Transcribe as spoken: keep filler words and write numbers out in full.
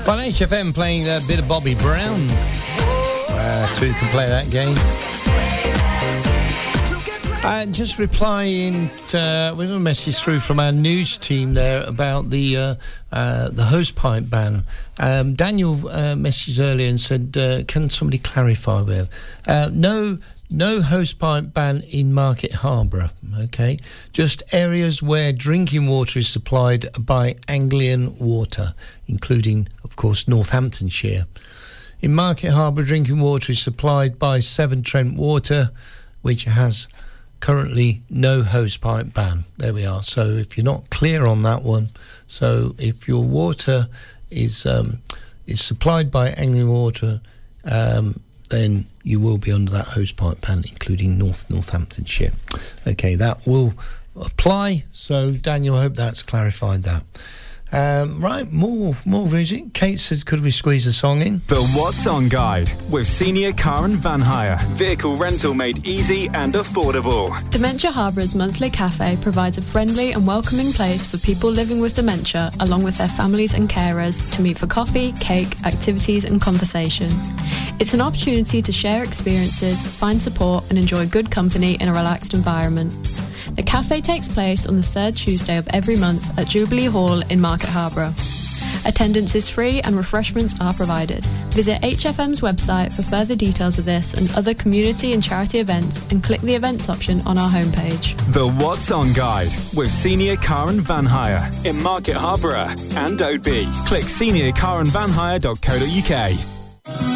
Well, H F M playing a bit of Bobby Brown. Uh, two can play that game. And just replying to, we have a message through from our news team there about the uh, uh, the hosepipe ban. Um, Daniel uh, messaged earlier and said, uh, can somebody clarify where? Uh, no, no hosepipe ban in Market Harborough, okay? Just areas where drinking water is supplied by Anglian Water, including, of course, Northamptonshire. In Market Harborough, drinking water is supplied by Severn Trent Water, which has currently no hosepipe ban. There we are. So if you're not clear on that one, so if your water is um, is supplied by Anglian Water, um, then you will be under that hosepipe ban, including North Northamptonshire. Okay, that will apply. So Daniel, I hope that's clarified that. Um, right, more more music. Kate says, could we squeeze a song in? The What's On Guide with Senior Car and Van Hire. Vehicle rental made easy and affordable. Dementia Harbour's monthly cafe provides a friendly and welcoming place for people living with dementia, along with their families and carers, to meet for coffee, cake, activities and conversation. It's an opportunity to share experiences, find support and enjoy good company in a relaxed environment. The cafe takes place on the third Tuesday of every month at Jubilee Hall in Market Harborough. Attendance is free and refreshments are provided. Visit H F M's website for further details of this and other community and charity events and click the events option on our homepage. The What's On Guide with Senior Car and Van Hire in Market Harborough and Oadby. Click senior car and van hire dot co dot uk.